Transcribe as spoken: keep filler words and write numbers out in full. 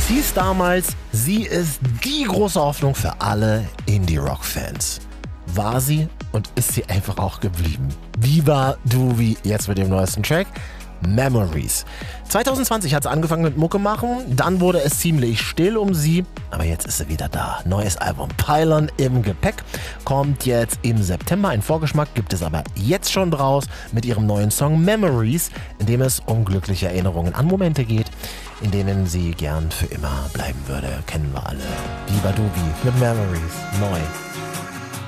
Es hieß damals, sie ist die große Hoffnung für alle Indie-Rock-Fans. War sie und ist sie einfach auch geblieben. Viva Doovie, jetzt mit dem neuesten Track, Memories. zwanzig zwanzig hat sie angefangen mit Mucke machen, dann wurde es ziemlich still um sie, aber jetzt ist sie wieder da. Neues Album Pylon im Gepäck, kommt jetzt im September. Ein Vorgeschmack gibt es aber jetzt schon draus mit ihrem neuen Song Memories, in dem es um glückliche Erinnerungen an Momente geht, in denen sie gern für immer bleiben würde. Kennen wir alle. Viva Doovie mit Memories, neu.